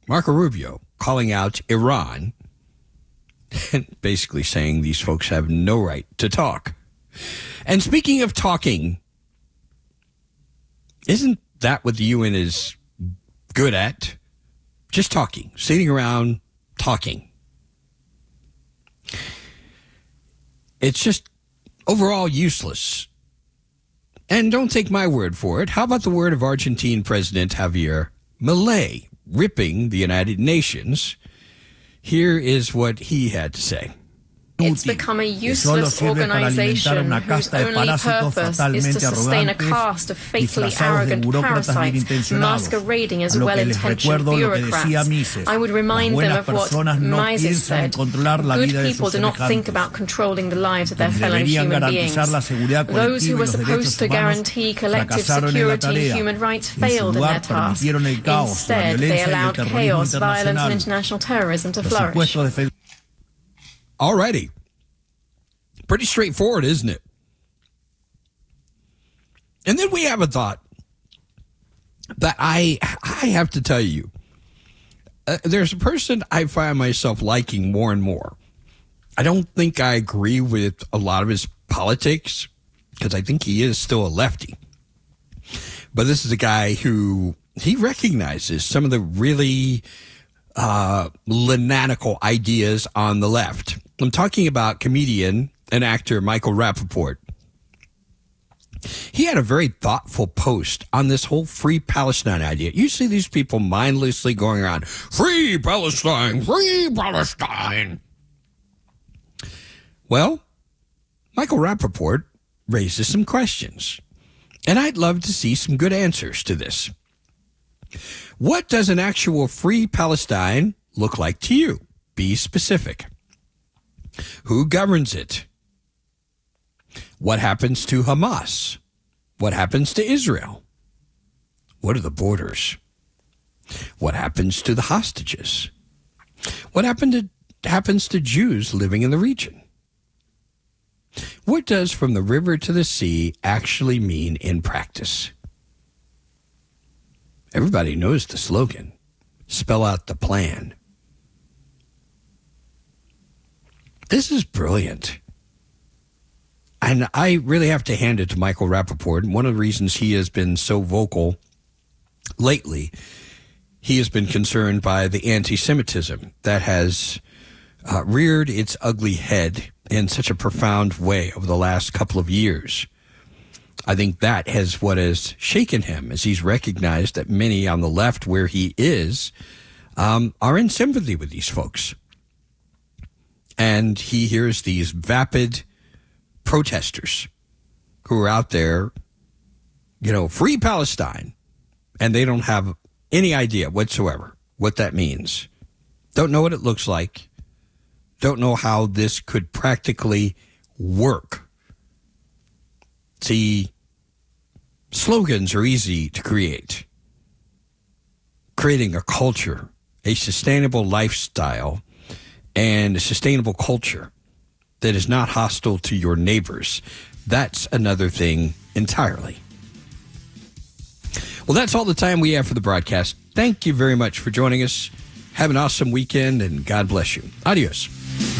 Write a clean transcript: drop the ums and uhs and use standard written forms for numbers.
Marco Rubio calling out Iran and basically saying these folks have no right to talk. And speaking of talking, isn't that what the UN is good at? Just talking, sitting around talking. It's just overall useless. And don't take my word for it. How about the word of Argentine President Javier Milei ripping the United Nations? Here is what he had to say. It's become a useless organization whose only purpose is to sustain a caste of fatally arrogant parasites masquerading as well-intentioned bureaucrats. I would remind them of what Mises said. Good people do not think about controlling the lives of their fellow human beings. Those who were supposed to guarantee collective security and human rights failed in their task. Instead, they allowed chaos, violence, and international terrorism to flourish. Alrighty. Pretty straightforward, isn't it? And then we have a thought that I have to tell you. There's a person I find myself liking more and more. I don't think I agree with a lot of his politics because I think he is still a lefty. But this is a guy who he recognizes some of the really lenatical ideas on the left. I'm talking about comedian and actor Michael Rappaport. He had a very thoughtful post on this whole free Palestine idea. You see these people mindlessly going around, free Palestine, free Palestine. Well, Michael Rappaport raises some questions, and I'd love to see some good answers to this. What does an actual free Palestine look like to you? Be specific. Who governs it? What happens to Hamas? What happens to Israel? What are the borders? What happens to the hostages? What happens to Jews living in the region? What does from the river to the sea actually mean in practice? Everybody knows the slogan. Spell out the plan. This is brilliant. And I really have to hand it to Michael Rappaport. One of the reasons he has been so vocal lately, he has been concerned by the anti-Semitism that has reared its ugly head in such a profound way over the last couple of years. I think that has what has shaken him as he's recognized that many on the left where he is are in sympathy with these folks. And he hears these vapid protesters who are out there, free Palestine, and they don't have any idea whatsoever what that means. Don't know what it looks like. Don't know how this could practically work. See, slogans are easy to create. Creating a culture, a sustainable lifestyle, and a sustainable culture that is not hostile to your neighbors, that's another thing entirely. Well, that's all the time we have for the broadcast. Thank you very much for joining us. Have an awesome weekend, and God bless you. Adios.